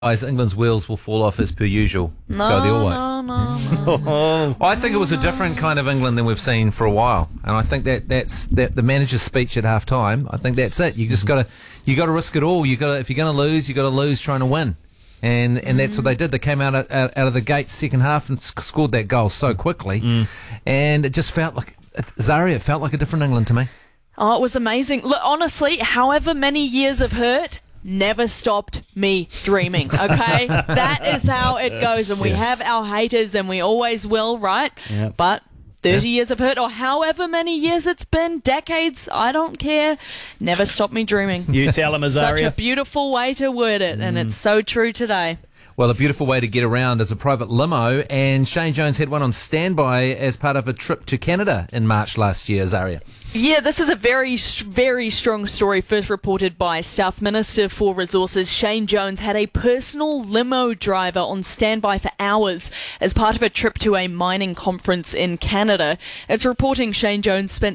England's wheels will fall off as per usual. Go the All Whites. No. I think it was a different kind of England than we've seen for a while, and I think that's the manager's speech at half time. I think that's it. You just got to risk it all. If you're going to lose, you got to lose trying to win, and that's what they did. They came out of the gate second half and scored that goal so quickly, and it just felt like Zaria. It felt like a different England to me. Oh, it was amazing. Look, honestly, however many years of hurt never stopped me dreaming, okay? That is how it goes, and we have our haters, and we always will, right? Yep. But 30 years of hurt, or however many years it's been, decades, I don't care, never stopped me dreaming. You tell him, Such Azaria. a beautiful way to word it, and it's so true today. Well, a beautiful way to get around is a private limo, and Shane Jones had one on standby as part of a trip to Canada in March last year, Zaria. Yeah, this is a very, very strong story, first reported by Staff Minister for Resources Shane Jones. Had a personal limo driver on standby for hours as part of a trip to a mining conference in Canada. It's reporting Shane Jones spent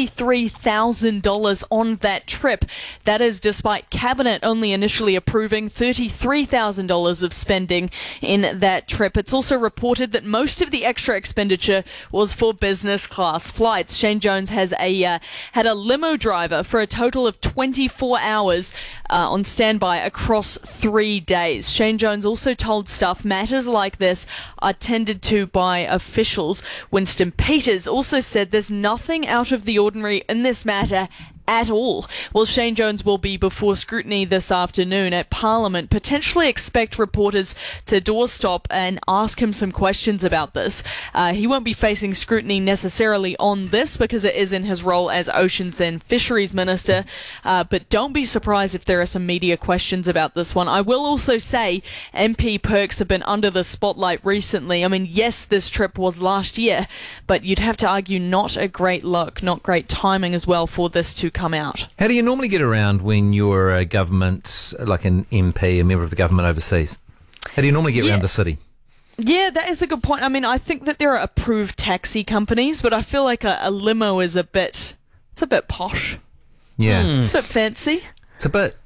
$63,000 on that trip. That is despite Cabinet only initially approving $33,000 of spending in that trip. It's also reported that most of the extra expenditure was for business class flights. Shane Jones has had a limo driver for a total of 24 hours on standby across 3 days. Shane Jones also told staff matters like this are tended to by officials. Winston Peters also said there's nothing out of the ordinary in this matter at all. Well, Shane Jones will be before scrutiny this afternoon at Parliament. Potentially expect reporters to doorstop and ask him some questions about this. He won't be facing scrutiny necessarily on this because it is in his role as Oceans and Fisheries Minister, but don't be surprised if there are some media questions about this one. I will also say MP Perks have been under the spotlight recently. I mean, yes, this trip was last year, but you'd have to argue not a great look, not great timing as well for this to come out. How do you normally get around when you're a government, like an MP, a member of the government overseas? How do you normally get around the city? Yeah, that is a good point. I mean, I think that there are approved taxi companies, but I feel like a limo is a bit posh. Yeah. It's a bit fancy. It's a bit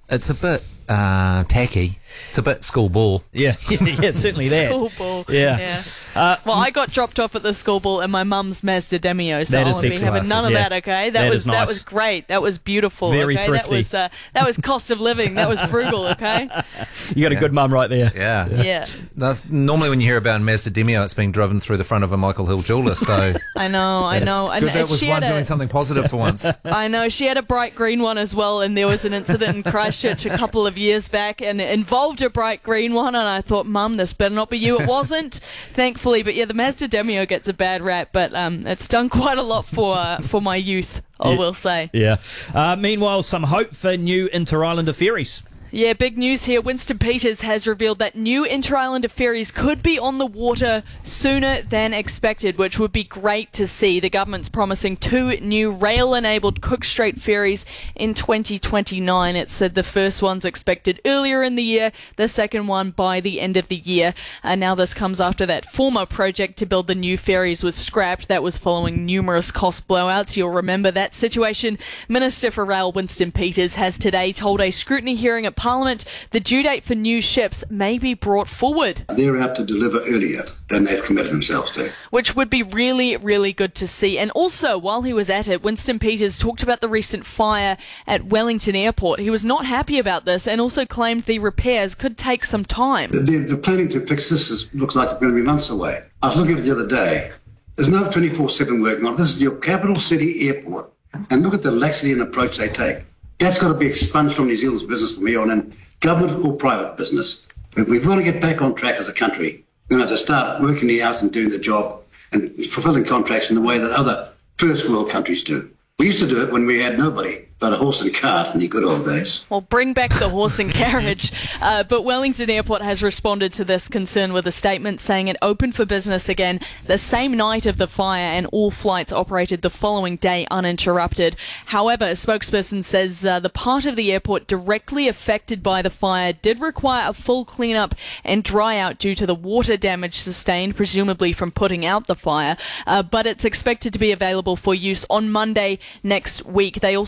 tacky. It's a bit school ball. Yeah, certainly that. School ball. Yeah. Well, I got dropped off at the school ball in my mum's Mazda Demio, so That I is won't be having excellent. none of Yeah. that, okay? That That is nice. was great. That was beautiful. Very okay? thrifty. That was cost of living. That was frugal, okay? You got a good mum right there. Yeah. Yeah. That's, normally when you hear about a Mazda Demio, it's being driven through the front of a Michael Hill jeweller, so... I know. good And that was she one had doing something positive for once. I know, she had a bright green one as well, and there was an incident in Christchurch a couple of years back, and it involved a bright green one, and I thought, Mum, this better not be you. It wasn't, thankfully, but yeah, the Mazda Demio gets a bad rap, but it's done quite a lot for my youth, I will say. Yeah. Meanwhile, some hope for new Inter-Islander ferries. Yeah, big news here. Winston Peters has revealed that new Inter-Islander ferries could be on the water sooner than expected, which would be great to see. The government's promising 2 new rail-enabled Cook Strait ferries in 2029. It said the first one's expected earlier in the year, the second one by the end of the year. And now this comes after that former project to build the new ferries was scrapped. That was following numerous cost blowouts. You'll remember that situation. Minister for Rail Winston Peters has today told a scrutiny hearing at Parliament the due date for new ships may be brought forward. They're out to deliver earlier than they've committed themselves to. Which would be really, really good to see. And also, while he was at it, Winston Peters talked about the recent fire at Wellington Airport. He was not happy about this and also claimed the repairs could take some time. The planning to fix this looks like it's going to be months away. I was looking at it the other day. There's no 24/7 working on it. This is your capital city airport. And look at the laxity and approach they take. That's got to be expunged from New Zealand's business from here on in, government or private business. If we want to get back on track as a country, we're going to have to start working the hours and doing the job and fulfilling contracts in the way that other first world countries do. We used to do it when we had nobody but a horse and cart in the good old days. Well, bring back the horse and carriage. But Wellington Airport has responded to this concern with a statement saying it opened for business again the same night of the fire and all flights operated the following day uninterrupted. However, a spokesperson says the part of the airport directly affected by the fire did require a full cleanup and dry out due to the water damage sustained, presumably from putting out the fire. But it's expected to be available for use on Monday next week. They also say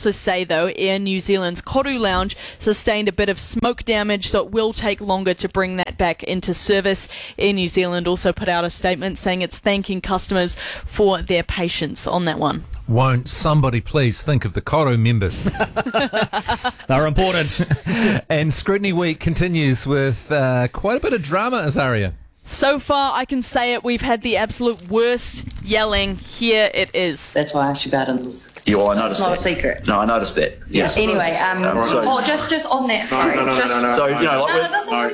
Friday, though, Air New Zealand's Koru Lounge sustained a bit of smoke damage, so it will take longer to bring that back into service. Air New Zealand also put out a statement saying it's thanking customers for their patience on that one. Won't somebody please think of the Koru members? They're important. And Scrutiny Week continues with quite a bit of drama, Azaria. So far, I can say it, we've had the absolute worst yelling. Here it is. That's why I asked you about it. Yeah, well, I noticed that. It's not a secret. No, I noticed that. Yeah. Anyway, just on that. Sorry. So, you know, like,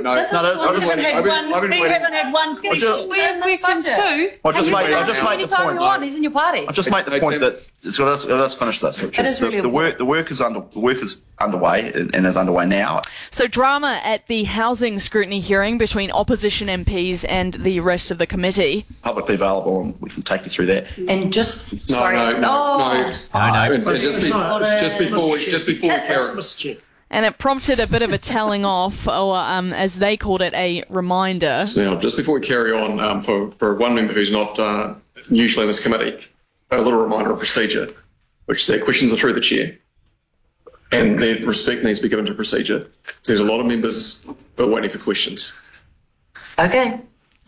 We haven't had one question. We have questions too. I'll just make the point. You want, he's in your party. I'll just make the point that let's finish this. Which is really the work is underway and is underway now. So drama at the housing scrutiny hearing between opposition MPs and the rest of the committee. Publicly available, and we can take you through that. And just Just before we carry. And it prompted a bit of a telling off, or as they called it, a reminder. So, just before we carry on, for one member who's not usually in this committee, a little reminder of procedure, which is that questions are through the chair. And their respect needs to be given to procedure. So there's a lot of members who are waiting for questions. Okay.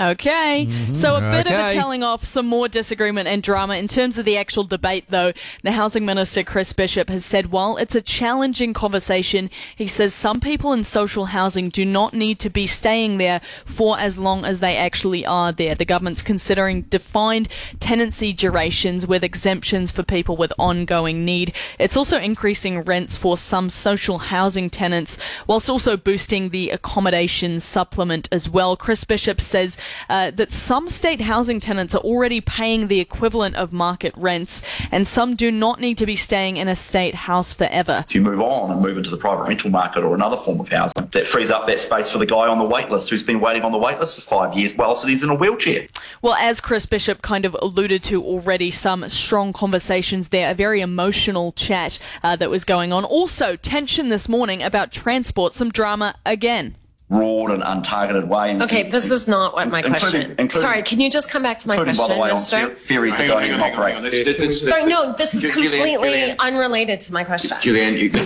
So a bit of a telling off, some more disagreement and drama. In terms of the actual debate, though, the Housing Minister, Chris Bishop, has said while it's a challenging conversation, he says some people in social housing do not need to be staying there for as long as they actually are there. The government's considering defined tenancy durations with exemptions for people with ongoing need. It's also increasing rents for some social housing tenants, whilst also boosting the accommodation supplement as well. Chris Bishop says that some state housing tenants are already paying the equivalent of market rents, and some do not need to be staying in a state house forever. If you move on and move into the private rental market or another form of housing, that frees up that space for the guy on the wait list who's been waiting on the wait list for 5 years whilst he's in a wheelchair. Well, as Chris Bishop kind of alluded to already, some strong conversations there, a very emotional chat that was going on. Also, tension this morning about transport, some drama again. Broad and untargeted way. Okay, this is not what my question. Sorry, can you just come back to my question, by the way, Minister? on ferries that don't even operate. Sorry, no, this is completely unrelated to my question. Julianne,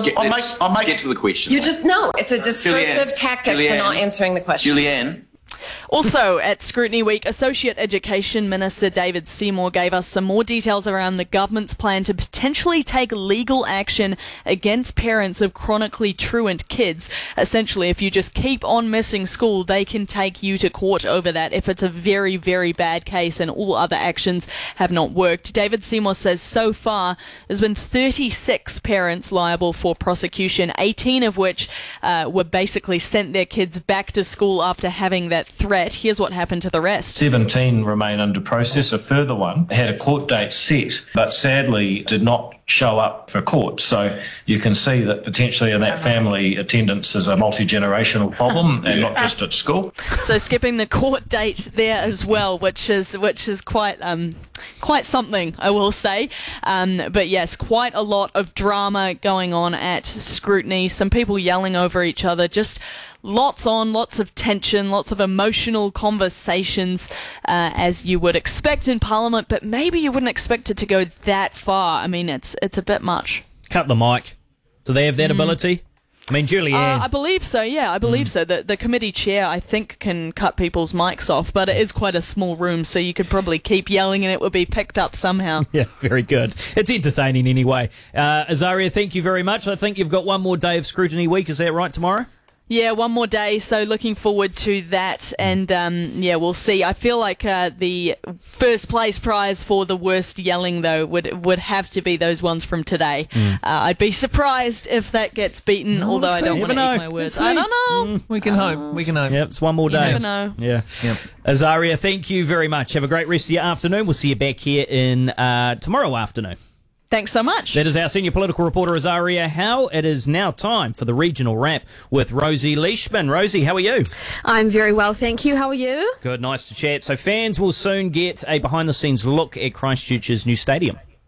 I'll get to the question. It's a discursive tactic for not answering the question. Julianne. Also, at Scrutiny Week, Associate Education Minister David Seymour gave us some more details around the government's plan to potentially take legal action against parents of chronically truant kids. Essentially, if you just keep on missing school, they can take you to court over that if it's a very, very bad case and all other actions have not worked. David Seymour says so far there's been 36 parents liable for prosecution, 18 of which were basically sent their kids back to school after having that threat. Here's what happened to the rest. 17 remain under process. A further one had a court date set, but sadly did not show up for court. So you can see that potentially in that family, attendance is a multi-generational problem and not just at school. So skipping the court date there as well, which is quite something, I will say. But yes, quite a lot of drama going on at Scrutiny. Some people yelling over each other, just lots of tension, lots of emotional conversations, as you would expect in Parliament, but maybe you wouldn't expect it to go that far. I mean, it's a bit much. Cut the mic. Do they have that ability? I mean, Julianne. I believe so, yeah, I believe so. The committee chair, I think, can cut people's mics off, but it is quite a small room, so you could probably keep yelling and it would be picked up somehow. Yeah, very good. It's entertaining anyway. Azaria, thank you very much. I think you've got one more day of Scrutiny Week. Is that right, tomorrow? Yeah, one more day, so looking forward to that, and we'll see. I feel like the first place prize for the worst yelling, though, would have to be those ones from today. I'd be surprised if that gets beaten, although I don't want to eat my words. I don't know. We can hope. Yep, it's one more day. You never know. Yeah. Yep. Azaria, thank you very much. Have a great rest of your afternoon. We'll see you back here in tomorrow afternoon. Thanks so much. That is our senior political reporter, Azaria Howe. It is now time for the regional wrap with Rosie Leishman. Rosie, how are you? I'm very well, thank you. How are you? Good, nice to chat. So fans will soon get a behind-the-scenes look at Christchurch's new stadium.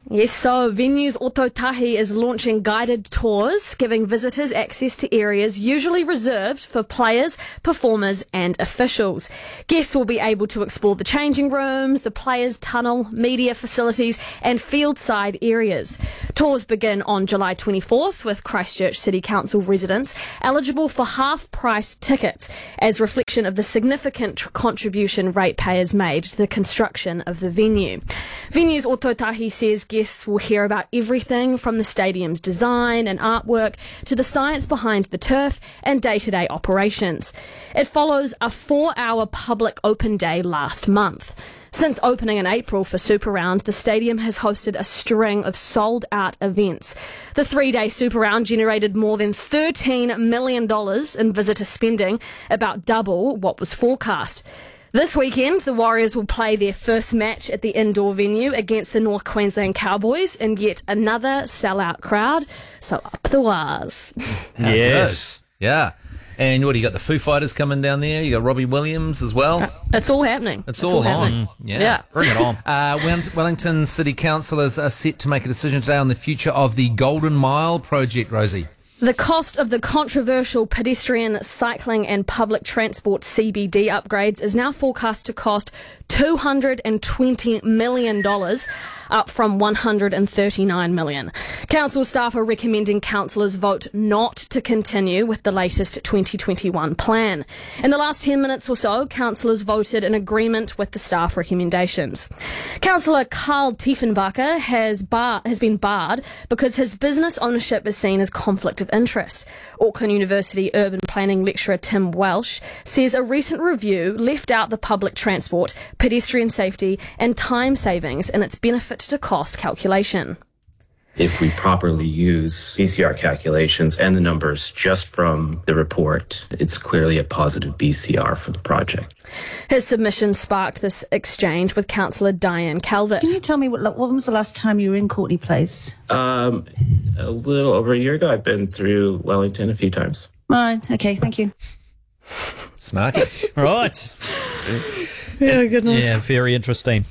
Yes, so Venues Ototahi is launching guided tours, giving visitors access to areas usually reserved for players, performers and officials. Guests will be able to explore the changing rooms, the players' tunnel, media facilities and field-side areas. Tours begin on July 24th with Christchurch City Council residents eligible for half-price tickets as reflection of the significant contribution ratepayers made to the construction of the venue. Venues Ototahi says guests will hear about everything from the stadium's design and artwork to the science behind the turf and day-to-day operations. It follows a 4-hour public open day last month. Since opening in April for Super Round, the stadium has hosted a string of sold-out events. The 3-day Super Round generated more than $13 million in visitor spending, about double what was forecast. This weekend, the Warriors will play their first match at the indoor venue against the North Queensland Cowboys in yet another sellout crowd. So up the Wars. Yes. Yeah. And what do you got? The Foo Fighters coming down there. You got Robbie Williams as well. It's all happening. It's all happening. on. Yeah. Bring it on. Wellington City Councillors are set to make a decision today on the future of the Golden Mile project, Rosie. The cost of the controversial pedestrian, cycling and public transport CBD upgrades is now forecast to cost $220 million, up from $139 million. Council staff are recommending councillors vote not to continue with the latest 2021 plan. In the last 10 minutes or so, councillors voted in agreement with the staff recommendations. Councillor Karl Tiefenbacher has been barred because his business ownership is seen as conflict of interest. Auckland University urban planning lecturer Tim Welsh says a recent review left out the public transport, pedestrian safety and time savings in its benefit to cost calculation. If we properly use BCR calculations and the numbers just from the report, it's clearly a positive BCR for the project. His submission sparked this exchange with Councillor Diane Calvert. Can you tell me what was the last time you were in Courtney Place? A little over a year ago. I've been through Wellington a few times. All right, okay, thank you. Snarky. Right. Oh, goodness. Yeah, very interesting.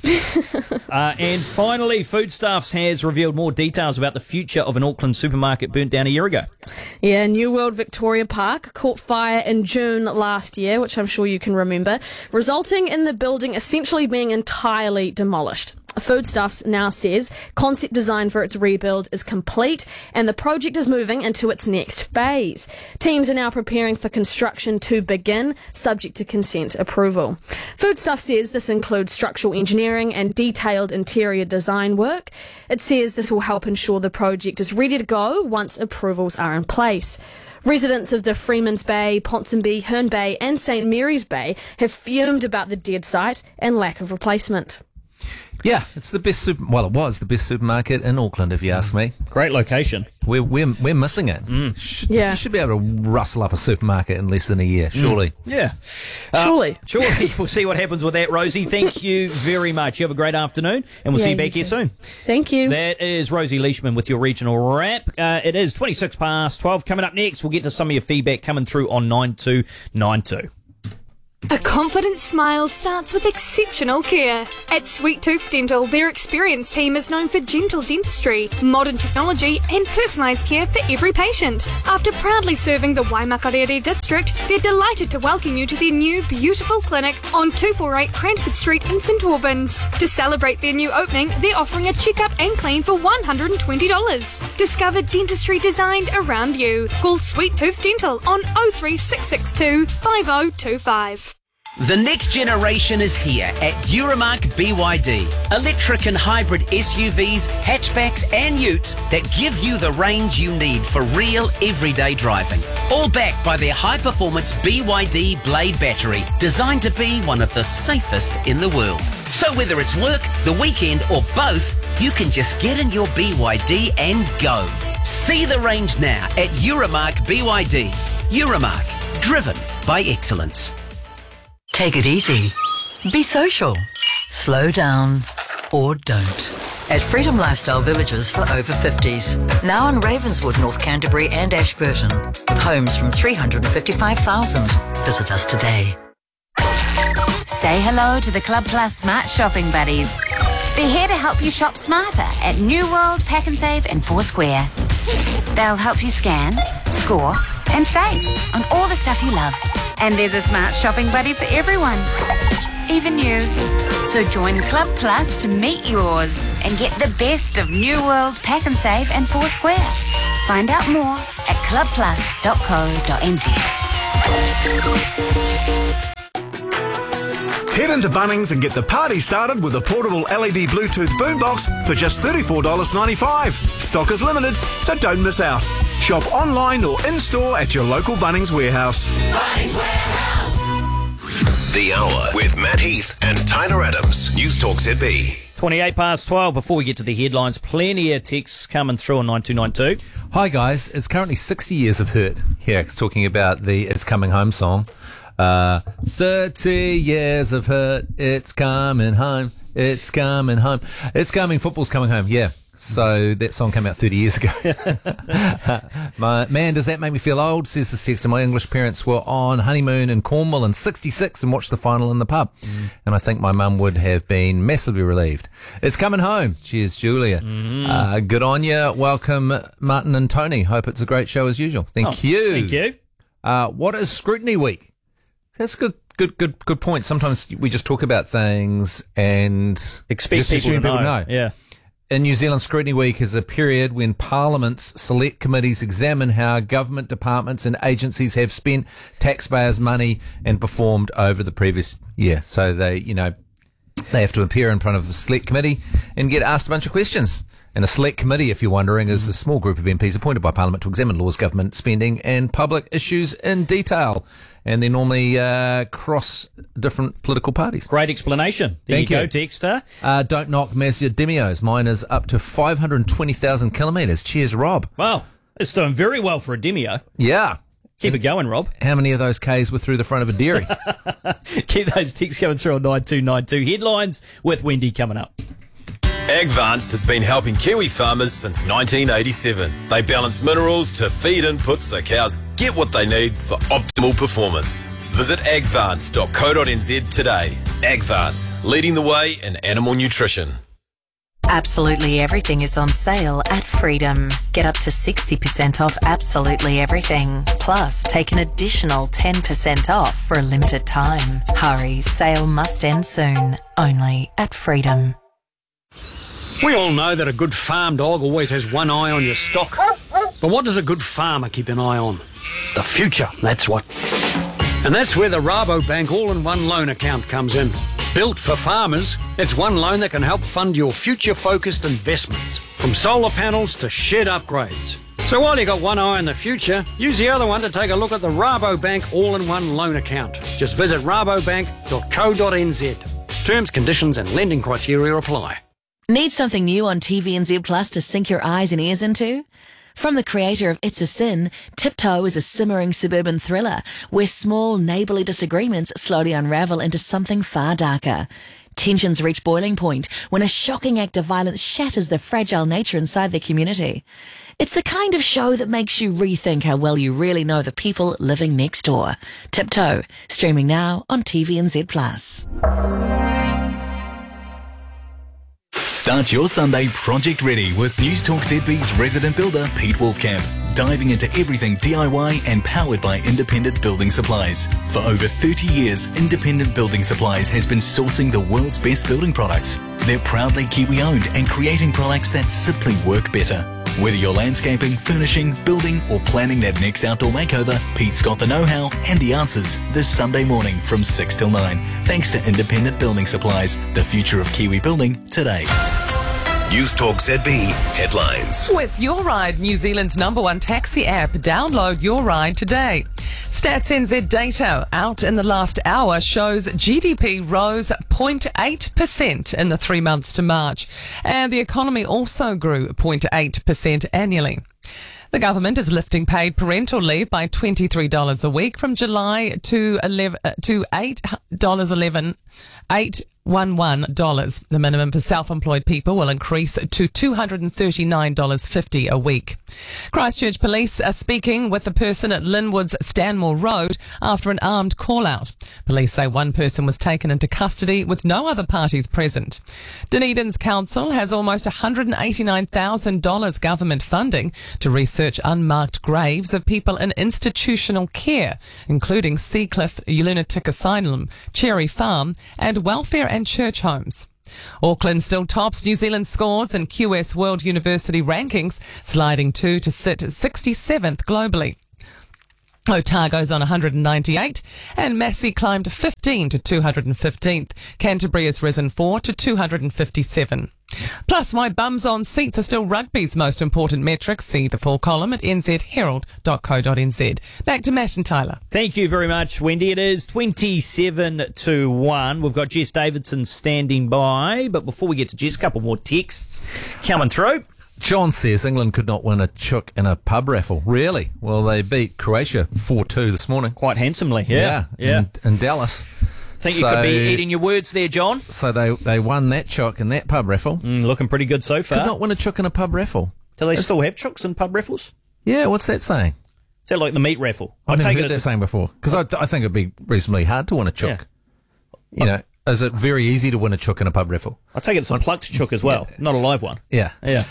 And finally, Foodstuffs has revealed more details about the future of an Auckland supermarket burnt down a year ago. Yeah, New World Victoria Park caught fire in June last year, which I'm sure you can remember, resulting in the building essentially being entirely demolished. Foodstuffs now says concept design for its rebuild is complete and the project is moving into its next phase. Teams are now preparing for construction to begin, subject to consent approval. Foodstuffs says this includes structural engineering and detailed interior design work. It says this will help ensure the project is ready to go once approvals are in place. Residents of the Freeman's Bay, Ponsonby, Herne Bay and St Mary's Bay have fumed about the dead site and lack of replacement. Yeah, it's the best it was the best supermarket in Auckland, if you ask me. Great location. We're missing it. You should be able to rustle up a supermarket in less than a year, surely. Yeah. Surely. Surely. We'll see what happens with that, Rosie. Thank you very much. You have a great afternoon, and we'll see you back here soon. Thank you. That is Rosie Leishman with your regional wrap. It is 26 past 12. Coming up next, we'll get to some of your feedback coming through on 9292. A confident smile starts with exceptional care. At Sweet Tooth Dental, their experienced team is known for gentle dentistry, modern technology and personalised care for every patient. After proudly serving the Waimakarere district, they're delighted to welcome you to their new beautiful clinic on 248 Cranford Street in St Albans. To celebrate their new opening, they're offering a checkup and clean for $120. Discover dentistry designed around you. Call Sweet Tooth Dental on 03662 5025. The next generation is here at Euromark BYD. Electric and hybrid SUVs, hatchbacks and utes that give you the range you need for real everyday driving. All backed by their high-performance BYD Blade battery, designed to be one of the safest in the world. So whether it's work, the weekend or both, you can just get in your BYD and go. See the range now at Euromark BYD. Euromark, driven by excellence. Take it easy. Be social. Slow down. Or don't. At Freedom Lifestyle Villages for over 50s. Now in Ravenswood, North Canterbury and Ashburton. With homes from $355,000. Visit us today. Say hello to the Club Plus Smart Shopping Buddies. They're here to help you shop smarter at New World, Pack and Save and Foursquare. They'll help you scan, score and save on all the stuff you love. And there's a smart shopping buddy for everyone, even you. So join Club Plus to meet yours and get the best of New World, Pack and Save and Foursquare. Find out more at clubplus.co.nz. Head into Bunnings and get the party started with a portable LED Bluetooth boombox for just $34.95. Stock is limited, so don't miss out. Shop online or in-store at your local Bunnings warehouse. Bunnings Warehouse. The Hour with Matt Heath and Tyler Adams. News Talk ZB. 28 past 12. Before we get to the headlines, plenty of texts coming through on 9292. Hi guys, it's currently 60 years of hurt here, talking about the It's Coming Home song. 30 years of hurt, it's coming home, it's coming home. It's coming, football's coming home, yeah. So that song came out 30 years ago. Man, does that make me feel old? Says this text. My English parents were on honeymoon in Cornwall in 66 and watched the final in the pub. And I think my mum would have been massively relieved. It's coming home. Cheers, Julia. Good on you. Welcome, Martin and Tony. Hope it's a great show as usual. Thank you. Thank you. What is Scrutiny Week? That's a good point. Sometimes we just talk about things and expect just people to know. Yeah. In New Zealand, Scrutiny Week is a period when Parliament's select committees examine how government departments and agencies have spent taxpayers' money and performed over the previous year. So they have to appear in front of the select committee and get asked a bunch of questions. And a select committee, if you're wondering, is a small group of MPs appointed by Parliament to examine laws, government spending and public issues in detail. And they normally cross different political parties. Great explanation. There Thank you you. go, Texter. Don't knock Mazda Demios. Mine is up to 520,000 kilometres. Cheers, Rob. Wow. It's doing very well for a Demio. Yeah. Keep it going, Rob. How many of those Ks were through the front of a dairy? Keep those texts coming through on 9292. Headlines with Wendy coming up. Agvance has been helping Kiwi farmers since 1987. They balance minerals to feed inputs so cows get what they need for optimal performance. Visit agvance.co.nz today. Agvance, leading the way in animal nutrition. Absolutely everything is on sale at Freedom. Get up to 60% off absolutely everything. Plus, take an additional 10% off for a limited time. Hurry, sale must end soon. Only at Freedom. We all know that a good farm dog always has one eye on your stock. But what does a good farmer keep an eye on? The future, that's what. And that's where the Rabobank all-in-one loan account comes in. Built for farmers, it's one loan that can help fund your future-focused investments, from solar panels to shed upgrades. So while you got one eye on the future, use the other one to take a look at the Rabobank all-in-one loan account. Just visit rabobank.co.nz. Terms, conditions and lending criteria apply. Need something new on TVNZ Plus to sink your eyes and ears into? From the creator of It's a Sin, Tiptoe is a simmering suburban thriller where small neighbourly disagreements slowly unravel into something far darker. Tensions reach boiling point when a shocking act of violence shatters the fragile nature inside their community. It's the kind of show that makes you rethink how well you really know the people living next door. Tiptoe, streaming now on TVNZ Plus. Start your Sunday project ready with News Talk ZB's resident builder, Pete Wolfcamp. Diving into everything DIY and powered by Independent Building Supplies. For over 30 years, Independent Building Supplies has been sourcing the world's best building products. They're proudly Kiwi-owned and creating products that simply work better. Whether you're landscaping, furnishing, building or planning that next outdoor makeover, Pete's got the know-how and the answers this Sunday morning from 6 till 9. Thanks to Independent Building Supplies, the future of Kiwi building today. News Talk ZB headlines. With Your Ride, New Zealand's #1 taxi app, download Your Ride today. Stats NZ data out in the last hour shows GDP rose 0.8% in the 3 months to March, and the economy also grew 0.8% annually. The government is lifting paid parental leave by $23 a week from July to $8.11 $11. The minimum for self-employed people will increase to $239.50 a week. Christchurch police are speaking with a person at Linwood's Stanmore Road after an armed call-out. Police say one person was taken into custody with no other parties present. Dunedin's council has almost $189,000 government funding to research unmarked graves of people in institutional care, including Seacliff Lunatic Asylum, Cherry Farm, and welfare and church homes. Auckland still tops New Zealand scores in QS World University rankings, sliding 2 to sit 67th globally. Otago's on 198 and Massey climbed 15 to 215th. Canterbury has risen 4 to 257. Plus, my bums on seats are still rugby's most important metrics. See the full column at nzherald.co.nz. Back to Matt and Tyler. Thank you very much, Wendy. It is 27-1. We've got Jess Davidson standing by. But before we get to Jess, a couple more texts coming through. John says England could not win a chook in a pub raffle. Really? Well, they beat Croatia 4-2 this morning. Quite handsomely, yeah. In Dallas. Think you could be eating your words there, John. So they won that chook in that pub raffle. Looking pretty good so far. Could not win a chook in a pub raffle. Do they still have chooks in pub raffles? Yeah, what's that saying? Is that like the meat raffle? I've never heard that saying before. Because I think it'd be reasonably hard to win a chook. Yeah. You know, is it very easy to win a chook in a pub raffle? I take it's a plucked chook as well, not a live one. Yeah. Yeah.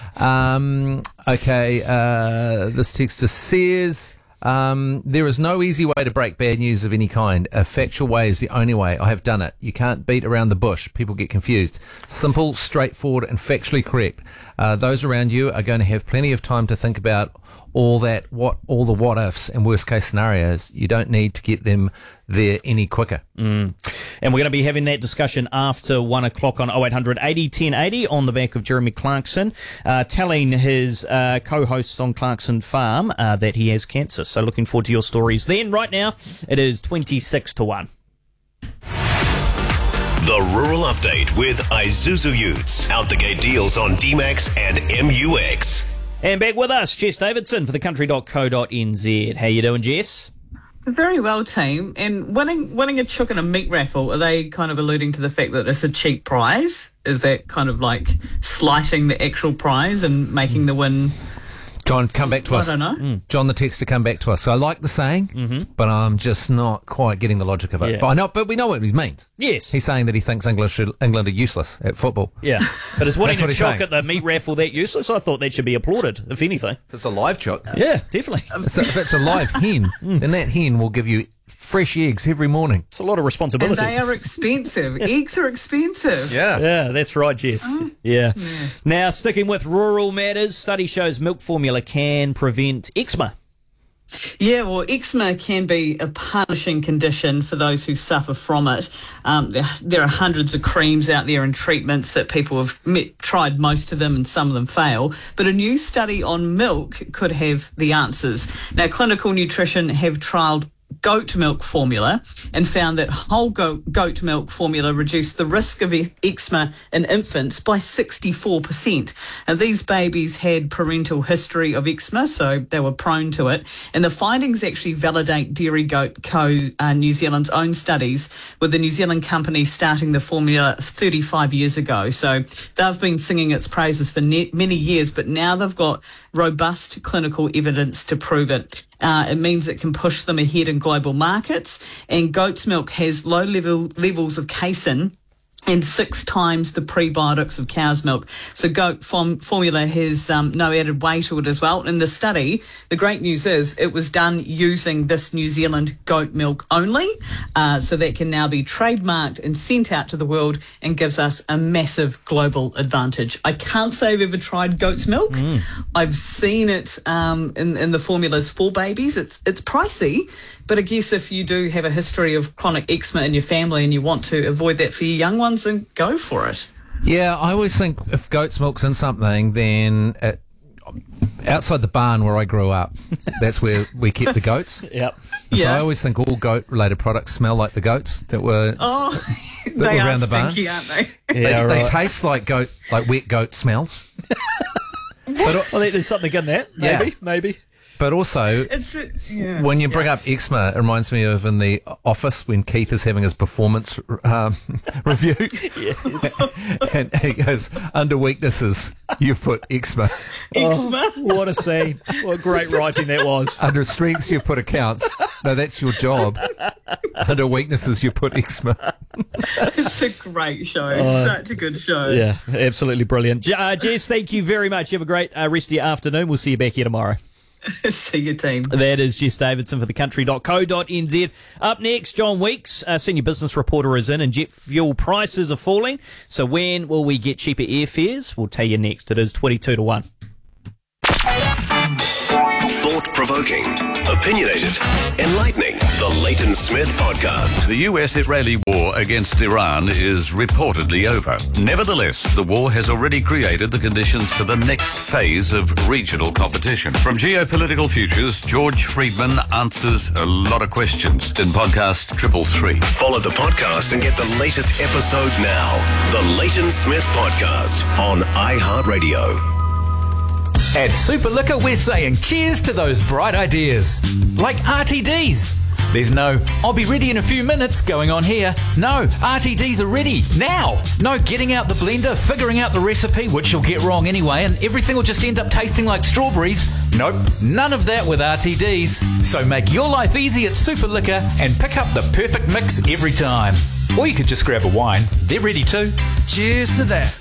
Okay, this texter says... there is no easy way to break bad news of any kind. A factual way is the only way. I have done it. You can't beat around the bush. People get confused. Simple, straightforward, and factually correct. Those around you are going to have plenty of time to think about all the what ifs and worst case scenarios. You don't need to get them there any quicker. And we're going to be having that discussion after 1 o'clock on 0800 80 1080 on the back of Jeremy Clarkson, telling his co-hosts on Clarkson Farm that he has cancer. So looking forward to your stories then. Right now, it is 26-1. The Rural Update with Isuzu Utes. Out the gate deals on D-Max and MUX. And back with us, Jess Davidson for thecountry.co.nz. How you doing, Jess? Very well, team. And winning a chook in a meat raffle, are they kind of alluding to the fact that it's a cheap prize? Is that kind of like slighting the actual prize and making the win? John, come back to us. I don't know. John, the texter, come back to us. So I like the saying, but I'm just not quite getting the logic of it. Yeah. But we know what he means. Yes. He's saying that he thinks England are useless at football. Yeah. But is winning a he's chook saying. at the meat raffle that useless? I thought that should be applauded, if anything. If it's a live chook. Yeah, definitely. If it's a live hen, then that hen will give you fresh eggs every morning. It's a lot of responsibility. And they are expensive. Eggs are expensive. Yeah, that's right, Jess. Yeah. Now, sticking with rural matters, study shows milk formula can prevent eczema. Yeah, well, eczema can be a punishing condition for those who suffer from it. There are hundreds of creams out there and treatments that people have tried, most of them, and some of them fail. But a new study on milk could have the answers. Now, Clinical Nutrition have trialled goat milk formula and found that whole goat milk formula reduced the risk of eczema in infants by 64%. And these babies had parental history of eczema, so they were prone to it. And the findings actually validate Dairy Goat Co. New Zealand's own studies, with the New Zealand company starting the formula 35 years ago. So they've been singing its praises for many years, but now they've got robust clinical evidence to prove it. It means it can push them ahead in global markets, and goat's milk has low levels of casein and 6 times the prebiotics of cow's milk. So goat formula has no added weight to it as well. In the study, the great news is it was done using this New Zealand goat milk only, so that can now be trademarked and sent out to the world and gives us a massive global advantage. I can't say I've ever tried goat's milk. I've seen it in the formulas for babies. It's pricey, but I guess if you do have a history of chronic eczema in your family and you want to avoid that for your young ones, then go for it. Yeah, I always think if goat's milk's in something, then outside the barn where I grew up, that's where we kept the goats. Yep. So I always think all goat-related products smell like the goats that were they are around the barn. stinky, aren't they? Yeah, they taste like wet goat smells. Well, there's something in that. Maybe. But also, when you bring up eczema, it reminds me of in The Office when Keith is having his performance review. Yes. And he goes, under weaknesses, you've put eczema. Oh, what a scene. What great writing that was. Under strengths, you've put accounts. No, that's your job. Under weaknesses, you put eczema. It's a great show. Such a good show. Yeah, absolutely brilliant. Jess, thank you very much. You have a great rest of your afternoon. We'll see you back here tomorrow. See you, team. That is Jess Davidson for thecountry.co.nz. Up next, John Weeks, senior business reporter, is in, and jet fuel prices are falling. So when will we get cheaper airfares? We'll tell you next. It is 22 to 1. Thought-provoking, opinionated, enlightening. The Leighton Smith Podcast. The US-Israeli war against Iran is reportedly over. Nevertheless, the war has already created the conditions for the next phase of regional competition. From Geopolitical Futures, George Friedman answers a lot of questions in podcast 333. Follow the podcast and get the latest episode now. The Leighton Smith Podcast on iHeartRadio. At Superliquor, we're saying cheers to those bright ideas. Like RTDs. There's no, I'll be ready in a few minutes going on here. No, RTDs are ready now. No getting out the blender, figuring out the recipe, which you'll get wrong anyway, and everything will just end up tasting like strawberries. Nope, none of that with RTDs. So make your life easy at Superliquor and pick up the perfect mix every time. Or you could just grab a wine. They're ready too. Cheers to that.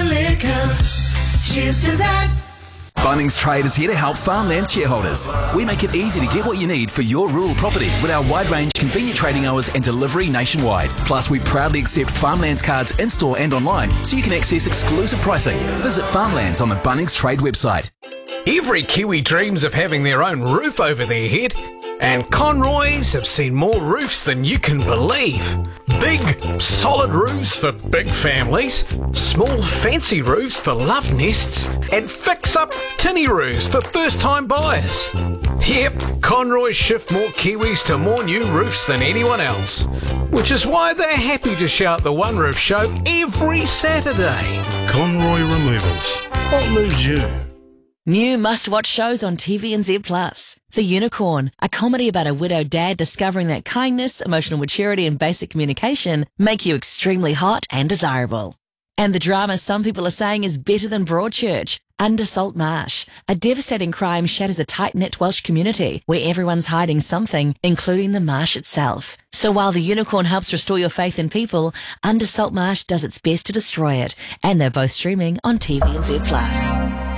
Superliquor. Cheers to that. Bunnings Trade is here to help farmland shareholders. We make it easy to get what you need for your rural property with our wide range, convenient trading hours and delivery nationwide. Plus, we proudly accept Farmlands cards in-store and online so you can access exclusive pricing. Visit Farmlands on the Bunnings Trade website. Every Kiwi dreams of having their own roof over their head, and Conroy's have seen more roofs than you can believe. Big, solid roofs for big families, small, fancy roofs for love nests, and fix-up tinny roofs for first-time buyers. Yep, Conroy's shift more Kiwis to more new roofs than anyone else, which is why they're happy to shout the One Roof Show every Saturday. Conroy Removals. What moves you? New must-watch shows on TVNZ Plus. The Unicorn, a comedy about a widowed dad discovering that kindness, emotional maturity and basic communication make you extremely hot and desirable. And the drama some people are saying is better than Broadchurch. Under Salt Marsh, a devastating crime shatters a tight-knit Welsh community where everyone's hiding something, including the marsh itself. So while The Unicorn helps restore your faith in people, Under Salt Marsh does its best to destroy it. And they're both streaming on TVNZ Plus.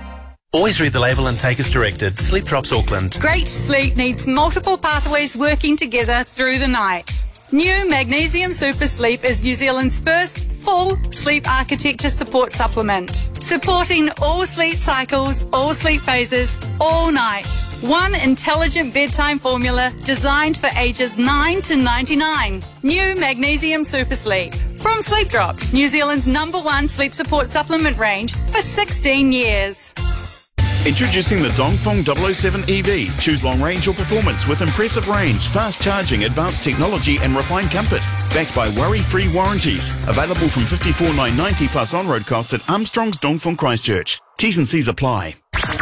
Always read the label and take as directed. Sleep Drops Auckland. Great sleep needs multiple pathways working together through the night. New Magnesium Super Sleep is New Zealand's first full sleep architecture support supplement, supporting all sleep cycles, all sleep phases, all night. One intelligent bedtime formula designed for ages 9 to 99. New Magnesium Super Sleep. From Sleep Drops, New Zealand's #1 sleep support supplement range for 16 years. Introducing the Dongfeng 007 EV. Choose long range or performance with impressive range, fast charging, advanced technology and refined comfort. Backed by worry-free warranties. Available from $54,990 plus on-road costs at Armstrong's Dongfeng Christchurch. T's and C's apply.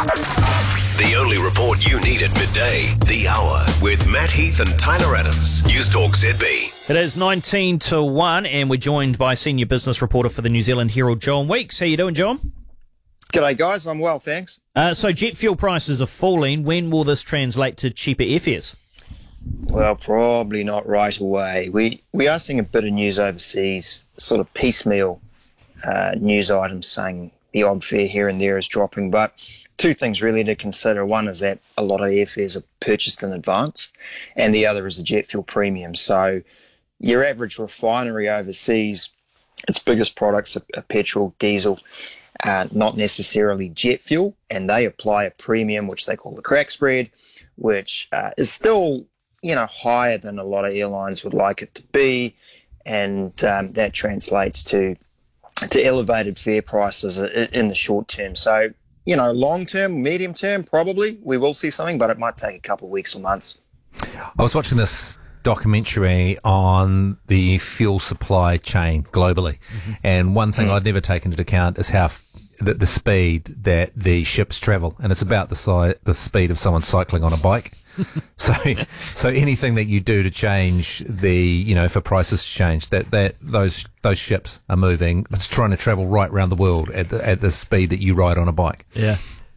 The only report you need at midday. The Hour with Matt Heath and Tyler Adams. News Talk ZB. It is 19 to 1 and we're joined by senior business reporter for the New Zealand Herald, John Weeks. How you doing, John? G'day, guys. I'm well, thanks. So jet fuel prices are falling. When will this translate to cheaper airfares? Well, probably not right away. We are seeing a bit of news overseas, sort of piecemeal news items saying the odd fare here and there is dropping. But two things really to consider. One is that a lot of airfares are purchased in advance, and the other is the jet fuel premium. So your average refinery overseas, its biggest products are petrol, diesel, not necessarily jet fuel, and they apply a premium, which they call the crack spread, which is still, higher than a lot of airlines would like it to be, and that translates to elevated fare prices in the short term. So, long term, medium term, probably we will see something, but it might take a couple of weeks or months. I was watching this documentary on the fuel supply chain globally, and one thing I'd never taken into account is how the speed that the ships travel, and it's about the speed of someone cycling on a bike. So anything that you do to change for prices to change, that those ships are moving. It's trying to travel right around the world at the speed that you ride on a bike. Yeah.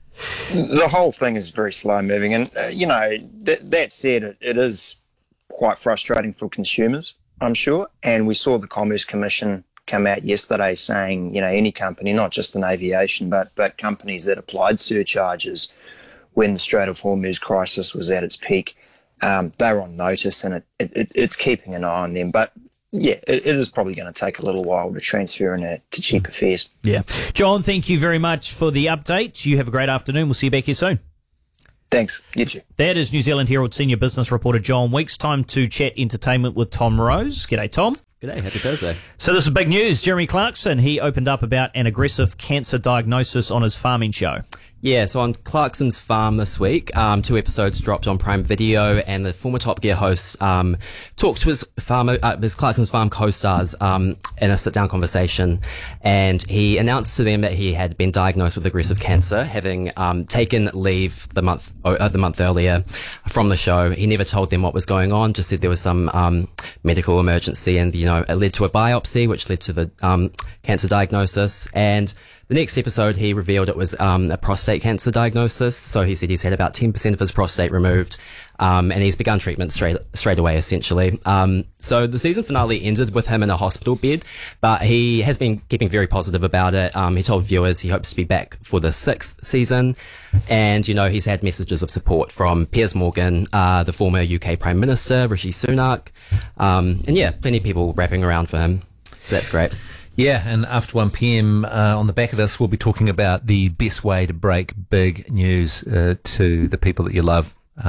The whole thing is very slow moving, and that said, it is quite frustrating for consumers, I'm sure. And we saw the Commerce Commission come out yesterday saying, any company, not just in aviation, but companies that applied surcharges when the Strait of Hormuz crisis was at its peak, they were on notice, and it's keeping an eye on them. But yeah, it is probably going to take a little while to transfer to cheaper fares. Yeah. John, thank you very much for the update. You have a great afternoon. We'll see you back here soon. Thanks. You too. That is New Zealand Herald senior business reporter John Weeks. Time to chat entertainment with Tom Rose. G'day, Tom. G'day, happy Thursday. So this is big news. Jeremy Clarkson, he opened up about an aggressive cancer diagnosis on his farming show. Yeah, so on Clarkson's Farm this week, 2 episodes dropped on Prime Video, and the former Top Gear host talked to his Clarkson's Farm co-stars in a sit-down conversation, and he announced to them that he had been diagnosed with aggressive cancer, having taken leave the month earlier from the show. He never told them what was going on, just said there was some medical emergency, and it led to a biopsy, which led to the cancer diagnosis. And the next episode, he revealed it was a prostate cancer diagnosis. So he said he's had about 10% of his prostate removed, and he's begun treatment straight away, essentially. So the season finale ended with him in a hospital bed, but he has been keeping very positive about it. He told viewers he hopes to be back for the 6th season, and he's had messages of support from Piers Morgan, the former UK Prime Minister Rishi Sunak, and yeah, plenty of people rapping around for him. So that's great. Yeah, and after 1 p.m. On the back of this, we'll be talking about the best way to break big news to the people that you love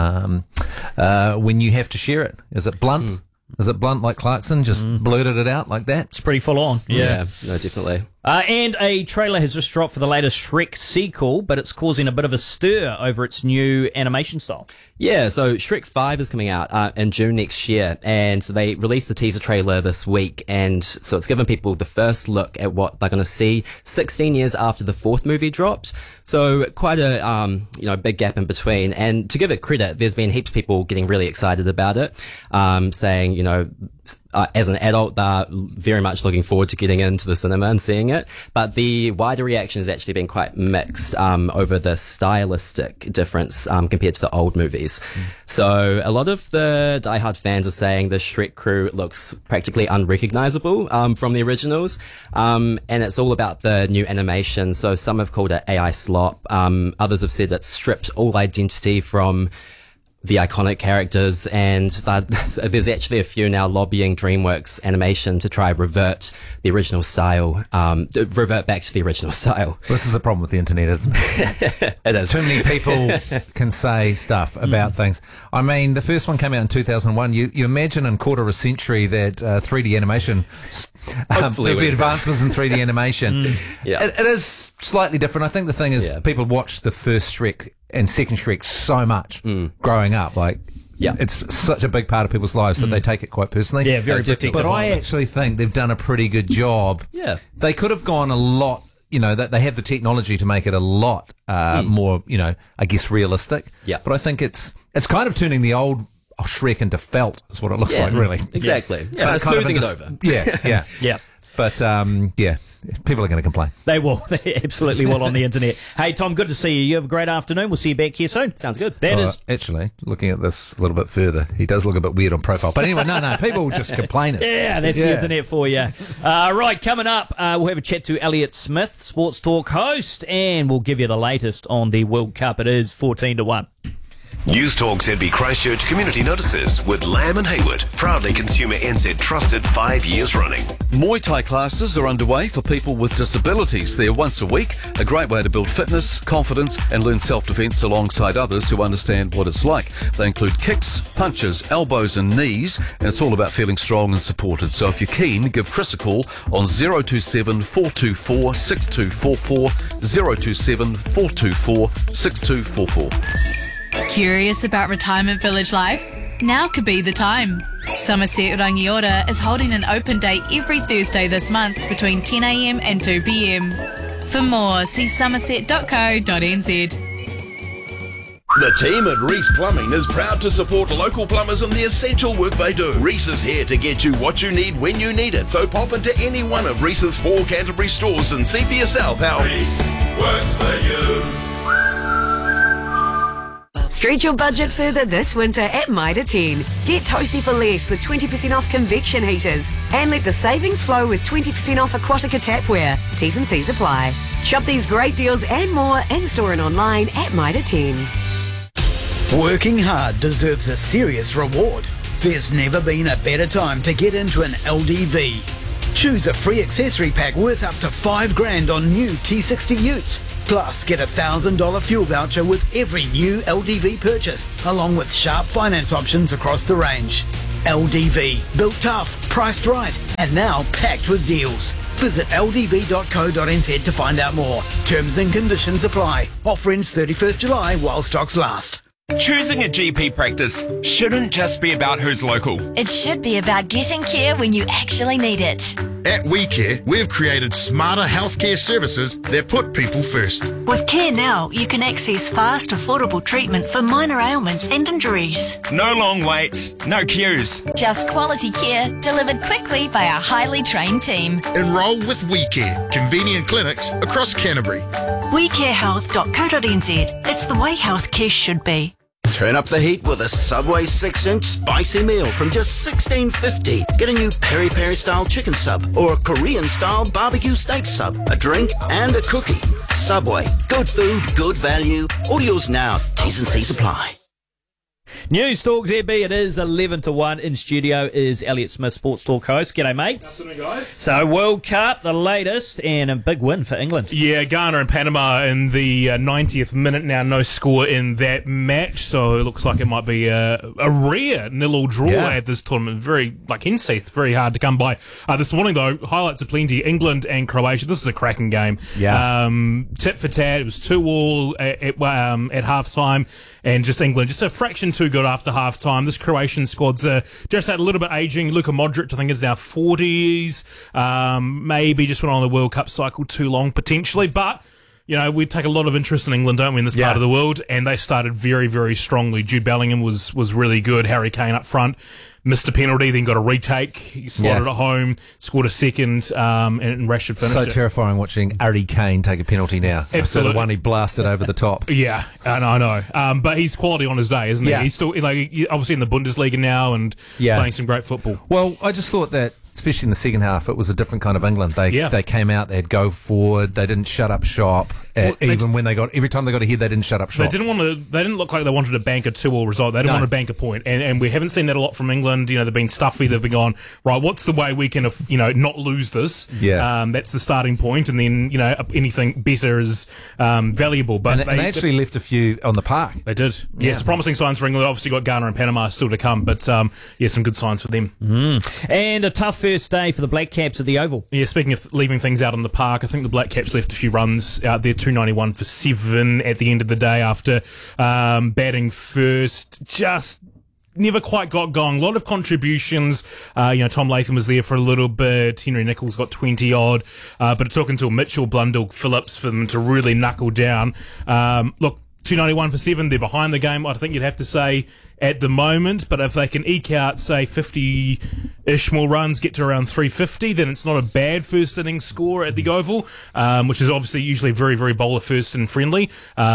when you have to share it. Is it blunt? Is it blunt like Clarkson? Just blurted it out like that? It's pretty full on. Yeah, no, definitely. And a trailer has just dropped for the latest Shrek sequel, but it's causing a bit of a stir over its new animation style. Yeah, so Shrek 5 is coming out in June next year, and so they released the teaser trailer this week, and so it's given people the first look at what they're going to see 16 years after the 4th movie dropped. So quite a big gap in between. And to give it credit, there's been heaps of people getting really excited about it, saying, as an adult, they're very much looking forward to getting into the cinema and seeing it. But the wider reaction has actually been quite mixed over the stylistic difference compared to the old movies. So a lot of the diehard fans are saying the Shrek crew looks practically unrecognizable from the originals. And it's all about the new animation. So some have called it AI slop. Others have said it's stripped all identity from the iconic characters, and there's actually a few now lobbying DreamWorks Animation to try revert the original style, revert back to the original style. This is the problem with the internet, isn't it? It is. Too many people can say stuff about things. I mean, the first one came out in 2001. You imagine in a quarter of a century that 3D animation, there'll be advancements in 3D animation. Yeah. It is slightly different. I think the thing is people watch the first Shrek and second Shrek so much growing up, it's such a big part of people's lives that they take it quite personally. Yeah, very protective. But I actually think they've done a pretty good job. Yeah, they could have gone a lot. That they have the technology to make it a lot more, I guess realistic. Yeah, but I think it's kind of turning the old Shrek into felt is what it looks like, really. Exactly. Yeah, kind smoothing it over. Yeah. Yeah. But people are going to complain. They will. They absolutely will on the internet. Hey, Tom, good to see you. You have a great afternoon. We'll see you back here soon. Sounds good. That is actually, looking at this a little bit further, he does look a bit weird on profile. But anyway, no, people just complain. Yeah, that's the internet for you. Right, coming up, we'll have a chat to Elliot Smith, Sports Talk host, and we'll give you the latest on the World Cup. It is 14-1. News Talk ZB Christchurch Community Notices with Lamb and Hayward, proudly Consumer NZ trusted 5 years running. Muay Thai classes are underway for people with disabilities. They're once a week, a great way to build fitness, confidence and learn self-defence alongside others who understand what it's like. They include kicks, punches, elbows and knees, and it's all about feeling strong and supported. So if you're keen, give Chris a call on 027 424 6244, 027 424 6244. Curious about retirement village life? Now could be the time. Somerset Rangiora is holding an open day every Thursday this month between 10 a.m. and 2 p.m. For more, see somerset.co.nz. The team at Reese Plumbing is proud to support local plumbers in the essential work they do. Reese is here to get you what you need when you need it. So pop into any one of Reese's 4 Canterbury stores and see for yourself how Reese works for you. Stretch your budget further this winter at Mitre 10. Get toasty for less with 20% off convection heaters. And let the savings flow with 20% off Aquatica tapware. T's and C's apply. Shop these great deals and more in-store and online at Mitre 10. Working hard deserves a serious reward. There's never been a better time to get into an LDV. Choose a free accessory pack worth up to $5,000 on new T60 utes. Plus, get a $1,000 fuel voucher with every new LDV purchase, along with sharp finance options across the range. LDV, built tough, priced right, and now packed with deals. Visit ldv.co.nz to find out more. Terms and conditions apply. Offer ends 31st July while stocks last. Choosing a GP practice shouldn't just be about who's local. It should be about getting care when you actually need it. At WeCare, we've created smarter healthcare services that put people first. With Care Now, you can access fast, affordable treatment for minor ailments and injuries. No long waits, no queues. Just quality care delivered quickly by our highly trained team. Enrol with WeCare, convenient clinics across Canterbury. WeCareHealth.co.nz. It's the way healthcare should be. Turn up the heat with a Subway 6-inch spicy meal from just $16.50. Get a new peri-peri style chicken sub or a Korean style barbecue steak sub, a drink and a cookie. Subway. Good food, good value. Orders now. T's and C's apply. News Talk ZB, it is 11 to 1. In studio is Elliot Smith, Sports Talk host. G'day, mates. Good afternoon, guys. So, World Cup, the latest, and a big win for England. Yeah, Ghana and Panama in the 90th minute now, no score in that match, so it looks like it might be a rare 0-0 draw at this tournament. Very, like Henseath, very hard to come by. This morning, though, highlights are plenty. England and Croatia, this is a cracking game. Yeah. Tit for tat, it was 2-2 at half-time, and just England, just a fraction too good after half-time. This Croatian squad's just a little bit aging. Luka Modric, I think, is now 40s. Maybe just went on the World Cup cycle too long, potentially. But, you know, we take a lot of interest in England, don't we, in this part of the world? And they started very, very strongly. Jude Bellingham was really good. Harry Kane up front. Missed a penalty, then got a retake. He slotted it home, scored a second, and Rashford finished it. So terrifying watching Harry Kane take a penalty now. Absolutely. After the one he blasted over the top. Yeah, I know. But he's quality on his day, isn't he? Yeah. He's still, like, obviously in the Bundesliga now and playing some great football. Well, I just thought that, especially in the second half, it was a different kind of England. They came out, they'd go forward, they didn't shut up shop. Every time they got a head, they didn't shut up shop. They didn't look like they wanted to bank a 2-2 result. They didn't want to bank a point. And we haven't seen that a lot from England. You know, they've been stuffy. They've been going, right, what's the way we can, not lose this? Yeah. That's the starting point. And then, anything better is valuable. But they actually left a few on the park. They did. Yes, promising signs for England. Obviously got Ghana and Panama still to come. But, some good signs for them. And a tough first day for the Black Caps at the Oval. Yeah, speaking of leaving things out on the park, I think the Black Caps left a few runs out there, 291 for 7 at the end of the day after batting first. Just never quite got going. A lot of contributions. Tom Latham was there for a little bit. Henry Nichols got 20 odd. But it took until Mitchell, Blundell, Phillips for them to really knuckle down. Look, 291 for 7, they're behind the game, I think you'd have to say, at the moment. But if they can eke out, say, 50-ish more runs, get to around 350, then it's not a bad first innings score at the Oval, which is obviously usually very, very bowler first and friendly.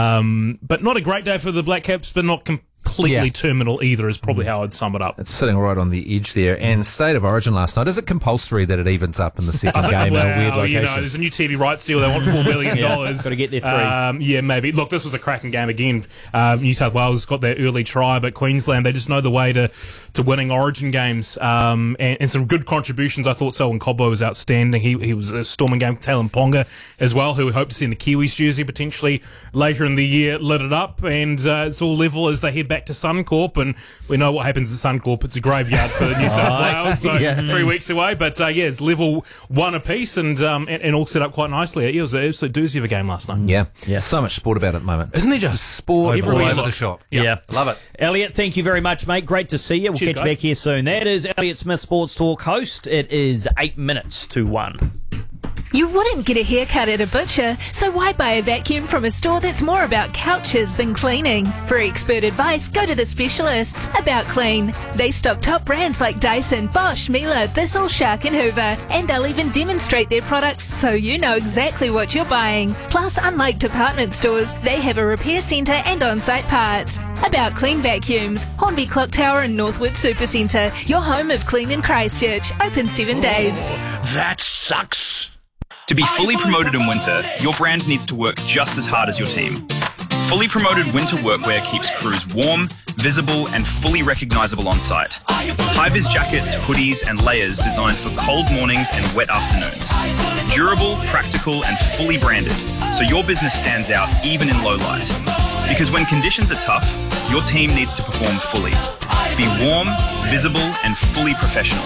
But not a great day for the Black Caps, but not completely terminal either, is probably how I'd sum it up. It's sitting right on the edge there. And State of Origin last night, is it compulsory that it evens up in the second game in a weird location? There's a new TV rights deal. They want $4 billion. Got to get there 3. Maybe. Look, this was a cracking game again. New South Wales got their early try, but Queensland, they just know the way to winning Origin games. And some good contributions. I thought Selwyn Cobbo was outstanding. He was a storming game. Talon Ponga as well, who we hope to see in the Kiwis jersey potentially later in the year, lit it up. And it's all level as they head back to Suncorp, and we know what happens at Suncorp. It's a graveyard for New South Wales, so 3 weeks away. But it's level 1 apiece, and all set up quite nicely. It was a doozy of a game last night. Yeah. So much sport about it at the moment. Isn't there just sport all over the shop? Yeah. Love it. Elliot, thank you very much, mate. Great to see you. We'll Cheers, catch you guys. back here soon. That is Elliot Smith, Sports Talk host. It is 8 minutes to 1. You wouldn't get a haircut at a butcher, so why buy a vacuum from a store that's more about couches than cleaning? For expert advice, go to the specialists. About Clean. They stock top brands like Dyson, Bosch, Miele, Thistle, Shark and Hoover, and they'll even demonstrate their products so you know exactly what you're buying. Plus, unlike department stores, they have a repair centre and on-site parts. About Clean Vacuums, Hornby Clock Tower and Northwood Supercentre, your home of Clean in Christchurch, open 7 days. That sucks. To be fully promoted in winter, your brand needs to work just as hard as your team. Fully promoted winter workwear keeps crews warm, visible, and fully recognisable on site. High-vis jackets, hoodies, and layers designed for cold mornings and wet afternoons. Durable, practical, and fully branded, so your business stands out even in low light. Because when conditions are tough, your team needs to perform fully. Be warm, visible, and fully professional.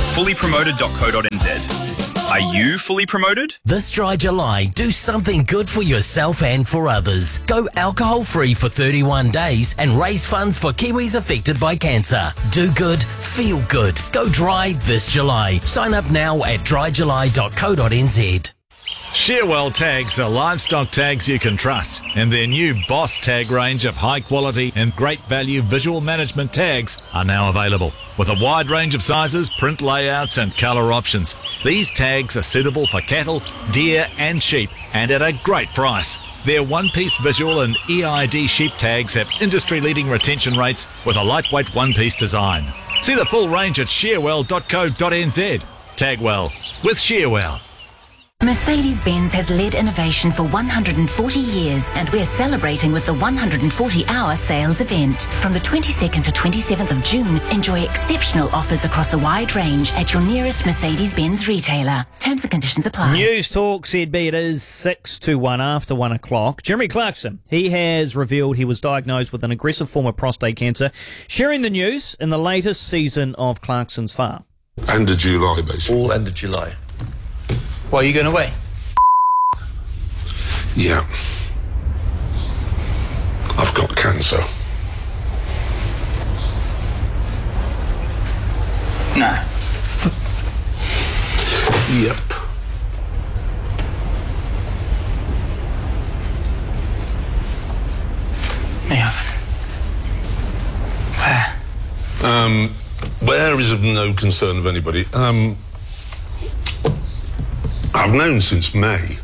Fullypromoted.co.nz. Are you fully promoted? This dry July, do something good for yourself and for others. Go alcohol-free for 31 days and raise funds for Kiwis affected by cancer. Do good, feel good. Go dry this July. Sign up now at dryjuly.co.nz. Shearwell tags are livestock tags you can trust, and their new Boss tag range of high quality and great value visual management tags are now available. With a wide range of sizes, print layouts and colour options, these tags are suitable for cattle, deer and sheep, and at a great price. Their one-piece visual and EID sheep tags have industry-leading retention rates with a lightweight one-piece design. See the full range at shearwell.co.nz. Tag well with Shearwell. Mercedes-Benz has led innovation for 140 years, and we're celebrating with the 140-hour sales event. From the 22nd to 27th of June, enjoy exceptional offers across a wide range at your nearest Mercedes-Benz retailer. Terms and conditions apply. News Talk ZB, it is 6 to 1 after 1 o'clock. Jeremy Clarkson, he has revealed he was diagnosed with an aggressive form of prostate cancer, sharing the news in the latest season of Clarkson's Farm. End of July, basically. All end of July. Why are you going away? Yeah. I've got cancer. No. Yep. Yeah. Where? Where is of no concern of anybody. I've known since May.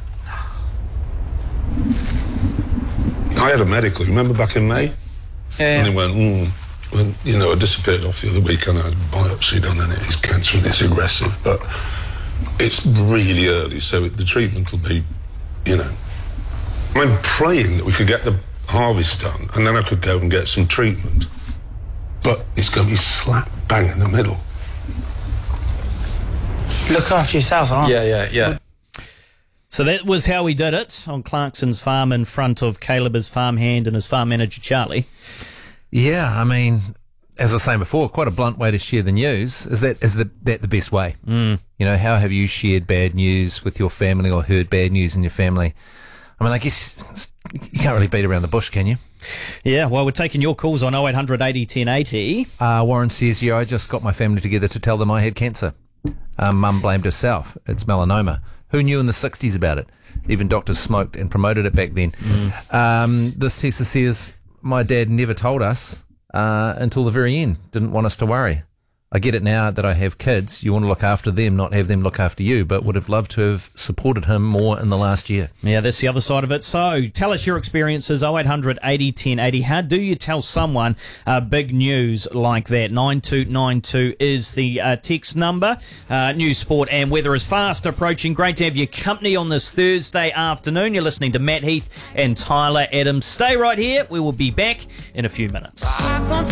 I had a medical, remember back in May? Yeah. And he went, well, you know, I disappeared off the other week and I had a biopsy done and it is cancer and it's aggressive, but it's really early, so the treatment will be, you know. I'm praying that we could get the harvest done and then I could go and get some treatment. But it's going to be slap bang in the middle. Look after yourself, aren't you? Yeah. So that was how we did it on Clarkson's farm in front of Caleb, his farmhand, and his farm manager, Charlie. Yeah, I mean, as I was saying before, quite a blunt way to share the news. Is that the best way? Mm. You know, how have you shared bad news with your family or heard bad news in your family? I mean, I guess you can't really beat around the bush, can you? Yeah, well, we're taking your calls on 0800 80 1080. Warren says, yeah, I just got my family together to tell them I had cancer. Mum blamed herself. It's melanoma. Who knew in the 60s about it? Even doctors smoked and promoted it back then. This texter says, my dad never told us until the very end. Didn't want us to worry. I get it now that I have kids. You want to look after them, not have them look after you, but would have loved to have supported him more in the last year. Yeah, that's the other side of it. So tell us your experiences, 0800 80 1080. How do you tell someone big news like that? 9292 is the text number. News, sport and weather is fast approaching. Great to have your company on this Thursday afternoon. You're listening to Matt Heath and Tyler Adams. Stay right here. We will be back in a few minutes.